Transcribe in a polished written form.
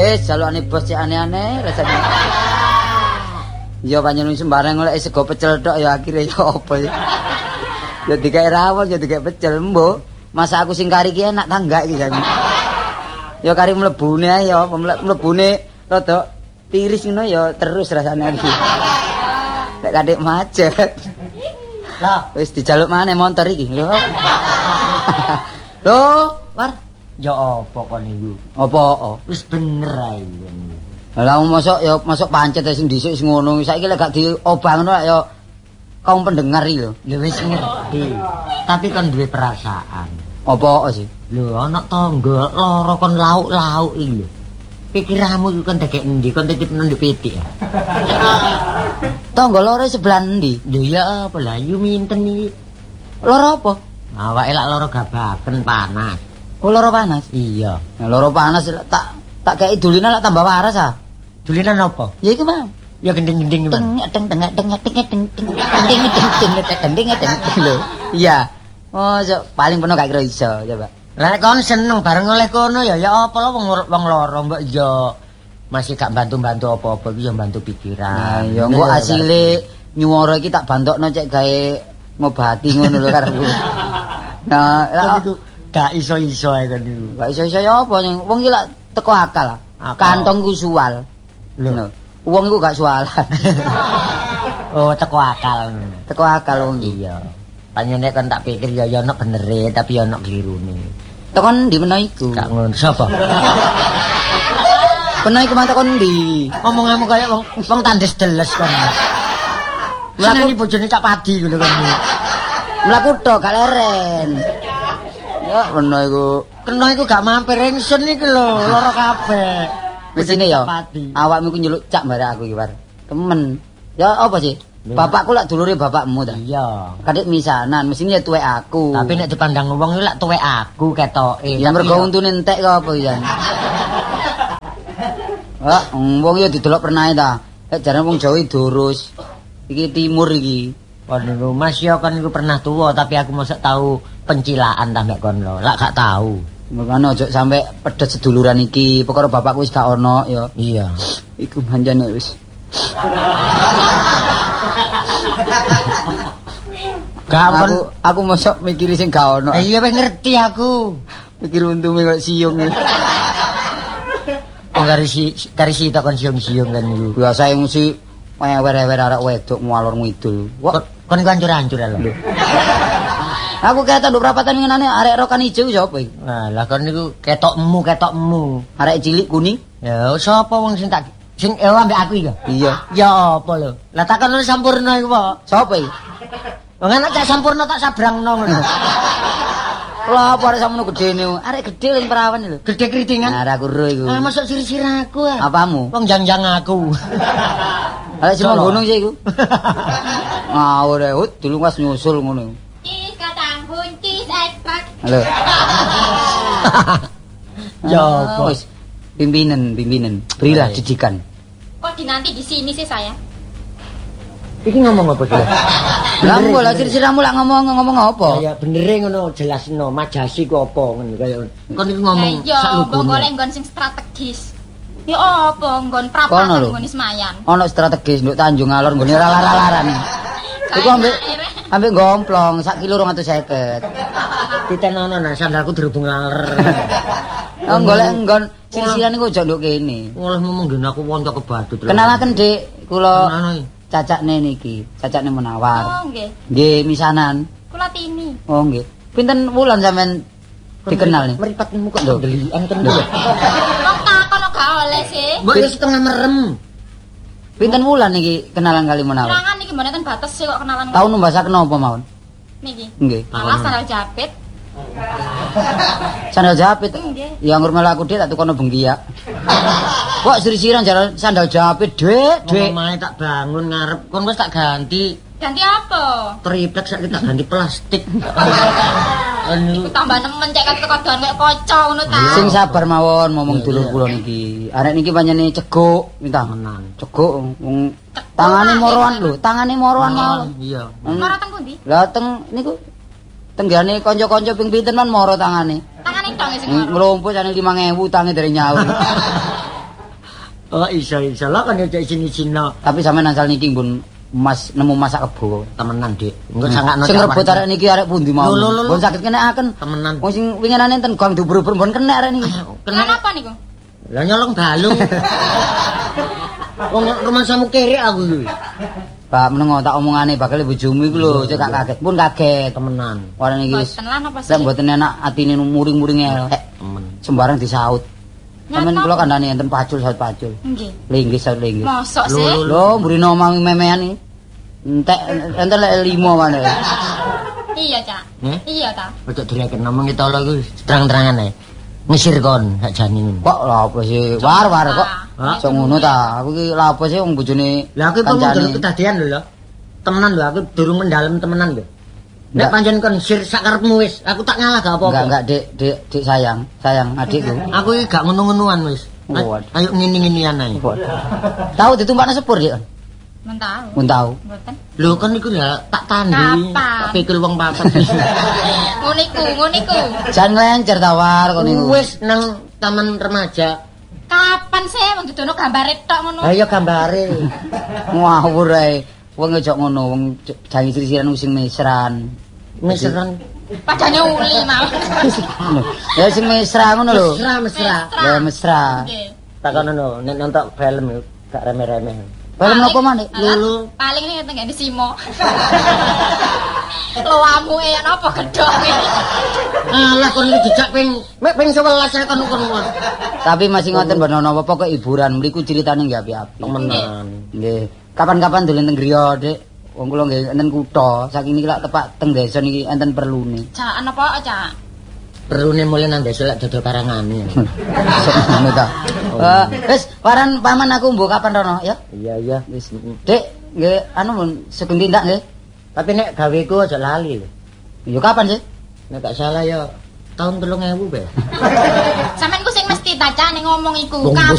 Wis jalukane bos cek aneh-aneh rasane. Ya panjenengan sembarang golek sego pecel tok ya akhire ya apa ya. Ya digawe rawon ya digawe pecel mbo. Masa aku sing kari ki enak tangga iki kan. Ya kari mlebune ae ya, mlebune rada tiris ngono ya terus rasane iki. Nek kadek macet. Lah, wis dijaluk maneh montor iki. Lho. Lho, War. ya apa kon niku? Apa? Wis bener ae. Lah masuk pancet sing dhisik sing ngono. Saiki lek gak diobah ngono ya kaum pendengar iki lho. Ya wis ngerti. Tapi kon duwe perasaan. Apa sih? Lho ana tangga lara kon lauk-lauk iki lho. Pikiranmu iku kon dek endi? Kon titip nang pitik ya. Tangga lara sebelah endi? Lho ya apa lah yu minten iki. Lara apa? Awake lak lara gabaken panas. Oh lara panas. Iya. Nah, lara panas tak kei dulinan lak tambah waras ah. Dulinan apa? Ya iku mah. Ya gending-gending lho. Iya. Oh, paling peno gak kira iso coba. Lah nek kon seneng bareng oleh kono ya apa lho wong lara mbok ya masih gak bantu-bantu apa-apa iki ya bantu pikiran. Nah, ya engko asile nyuwara iki tak bantokno cek gawe ngobati ngono lho karepku. Nah, lah itu gak iso-iso ae kan niku. gak iso-iso ya apa wong iki lak teko akal. Kantongku suwal. Lho. Wong iku gak sualan. Oh, teko akal. Teko akal wong iki. Iya. Panjenengan kan tak pikir ya ono benere tapi ya ono klirune. Tekon ndi mena iku? Gak ngono sapa? Pena iku mah tekon ndi? Omonganmu kaya wong tandes deles kon. Mlaku bojone cak padi ngono kan. Mlaku tok gak leren. Ya pena iku. Kena iku gak mampir ingsun iki lho, lara kabeh. Mesine ya. Awakmu ku nyeluk cak bare aku iki, War. Temen. Ya apa sih? Bapakku lak dulure bapakmu ta. Iya. Kadek misanan, mesine ya tuwek aku. Tapi nek dipandang wong iki lak tuwek aku ketoke. Ya mergo untune entek kok apa ya. Ah, wong ya didelok pernahe ta. Lek jarane wong Jawa durus. Iki timur iki. Waduh, Mas yo kan iku pernah tuwa tapi aku mosok tahu pencilaan ta mek kon lho. Lak gak tahu. Makane aja sampe pedet seduluran iki. Perkara bapakku wis gak ono ya. Iya. Iku manjane wis. Aku mosok mikiri sing gak ono. Iya wis ngerti aku. Mikir untume kok siung. Oh kari si takon siung-siung kan niku. Biasa mesti wewer-wewer arek wedok ngalor ngidul. Kon iku hancur-hancur lho. Aku ketok nduk prapatan ngenane arek rokan ijo sapa iki? Nah, lah kon niku ketokmu. Arek cilik kuning. Ya sapa wong sing ambek aku iki? Iya. Ya apa lho? Lah takon sampurna iku apa? Sapa iki? Wong anak cak sampurna tak sabrangno ngono. Lah apa arek samono gedene? Arek gedhe ning perawan lho. Gedhe kritingan. Nah, aku ro iku. Ah, masuk sir-sir aku ah. Apamu? Wong jang-jang aku. Arek sing gunung sih iku. Ngawur ae, dulu pas nyusul ngono. Cis katang buncis ekspert. Halo. Ya apa? Wis pimpinan. Berilah didikan. Kok dinanti di sini sih saya? Iki ngomong apa sih? Lah engko lah sir-siramu lak ngomong apa? Ya benere ngono jelasno majasi ku apa ngono kaya kon iku ngomong Ya sak mbok lugune. golek nggon sing strategis. Ya apa nggon prapatan nggon Senayan. Ono strategis nduk Tanjung Alor nggone lalar-lalaran. Iku ambek gomplong sak kilo 250. Ditenono nah sandalku dirubung laler. Oh golek nggon sir-siran iku ojo nduk kene. Ngolah ngomong nggen aku wonco ke Batu. Kenalaken Dik, kula Kenal cacakne niki, cacakne Menawar. Oh nggih. Nggih misanan. Kula Tini. Oh nggih. Pinten wulan sampean dikenal nih? Meripatmu kok ndelikan tenan. Wong takon kok gak oleh sih. Mbok wis setengah merem. Pinten wulan niki kenalan kali Menawar? Kenalan niki mboten batas sih kok kenalan. Tahu numbasaken napa mawon? Niki. Nggih. Alas sandal japit. Sandal japit. Nggih. Ya ngurmel aku Dik tak tukono bengkiak. Kok siri-siran sandal japit, Dik? Omahe tak bangun ngarep kon wis tak ganti. Ganti apa? Triplek saiki tak ganti plastik. Iku tambah nemen cek kekodoan kayak kaca ngono ta. Sing sabar mawon ngomong dulur kula niki. Arek niki panjenengan ceguk, minta. Menang. Ceguk wong tangane moroan lho, tangane moroan mawon. Iya. Moro teng pundi? Lah teng niku tenggane kanca-kanca ping pinten man moro tangane. Tangane tok sing Ngelompok jane 5.000 tange dari nyawu. Oh iso lah kan yo cek sini-sino. Tapi sampean asal niki mbun Mas nemu masak kebo. Temenan, Dik. Engko sangakno. Sing rebut arek niki arek pundi mau. Lho. Mbon saged kenekaken. Temenan. Wong sing winginane enten gang dubur-ubur mbon kenek arek niki. Kenapa niku? Lah nyolong balung. Wong rumah samu kere aku iki. Pak menengo tak omongane bakal bojomu iku lho, cek gak kaget. Pun kaget. Temenan. Warane iki wis. Boten lan apa sih? Lah mboten enak atine muring-muring elek. Temen. Sembarang disaut. Sampeyan kula kandhane enten pacul saut pacul. Nggih. Linggih saut linggih. Mosok sih. Lho, mburine omah memean iki. Entek enten lek 5 maneh. Iya, Cak. Iya ta. Ojo direken ngomong kita lho iku terang-terangan ae. Ngisir kon gak jani ngono. Kok lha apa sih? War-war kok. Sok ngono ta. Aku iki lha apa sih wong bojone. Lah aku pengen kedadian lho. Temenan lho aku durung mendalem temenan lho. Nek pancen kon sir sak karepmu wis, aku tak ngalah gak apa-apa. Enggak, Dik sayang adikku. Aku iki gak ngono-ngonoan wis. Ayo ngini-nginian ae. Tahu ditumpakne sepur, Dik. Men tahu. Mun tahu. Mboten. Lho kan iku lah tak tandhi. Tak pikir wong papat. Ngono iku. Jan nglencer tawar kon niku. Wis nang taman remaja. Kapan sih wong didono gambare tok ngono? Ayo gambare. Ngawur ae. Wong ojo ngono, wong jangi sisiran sing mesran. Mesran. Padane uli mau. Ya sing mesra ngono lho. Mesra. Ya mesra. Nggih. Takono no, nek nonton film gak remeh-remeh. Film napa maneh? Lulu. Paling ning tengene Simo. Loamu ya napa gedhok iki. Alah kon iki dijak ping 11 kon. Tapi masih ngoten ben ana apa kok hiburan mriku ceritane nggih api-api. Temenan. Nggih. Kapan-kapan dolen teng griya, Dik. Wong kula nggih enten kutha, saking niki lak tepak teng desa niki enten perlune. Cak napa, Cak? Perlune mulai nang desa lek dodol karangane. Ngono ta. Wis, waran paman aku mbok kapan rono ya? Iya. Wis. Dik, nggih anu mun sugeng tindak nggih. Tapi nek gaweku aja lali lho. Ya kapan sih? Nek gak salah ya tahun 3000 be. Sampeyan ku sing mesti ta, Cak ning ngomong iku. Wong